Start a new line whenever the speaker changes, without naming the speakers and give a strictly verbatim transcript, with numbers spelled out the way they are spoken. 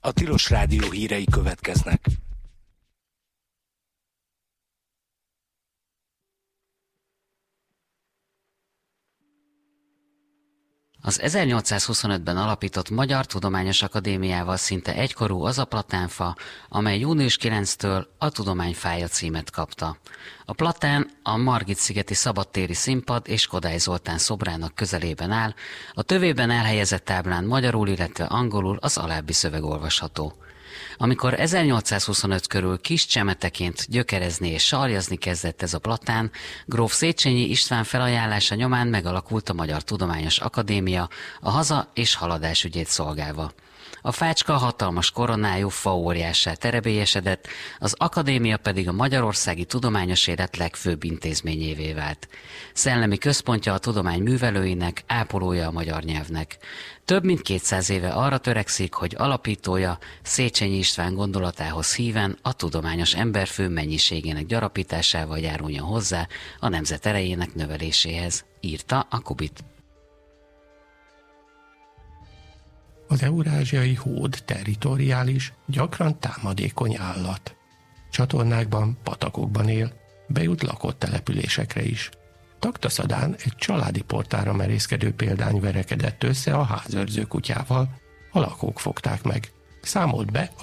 A Tilos Rádió hírei következnek.
Az ezernyolcszázhuszonötben alapított Magyar Tudományos Akadémiával szinte egykorú az a platánfa, amely június kilencedikétől a Tudományfája címet kapta. A platán a Margit-szigeti szabadtéri színpad és Kodály Zoltán szobrának közelében áll, a tövében elhelyezett táblán magyarul, illetve angolul az alábbi szöveg olvasható. Amikor ezernyolcszázhuszonöt körül kis csemeteként gyökerezni és sarjazni kezdett ez a platán, gróf Széchenyi István felajánlása nyomán megalakult a Magyar Tudományos Akadémia a haza- és haladás ügyét szolgálva. A fácska hatalmas koronájú faóriássá terebélyesedett, az akadémia pedig a magyarországi tudományos élet legfőbb intézményévé vált. Szellemi központja a tudomány művelőinek, ápolója a magyar nyelvnek. Több mint kétszáz éve arra törekszik, hogy alapítója Széchenyi István gondolatához híven a tudományos emberfő mennyiségének gyarapításával járuljon hozzá a nemzet erejének növeléséhez, írta a Kubit.
Az eurázsiai hód territoriális, gyakran támadékony állat. Csatornákban, patakokban él, bejut lakott településekre is. Taktaszadán egy családi portára merészkedő példány verekedett össze a házőrző kutyával, a lakók fogták meg. Számolt be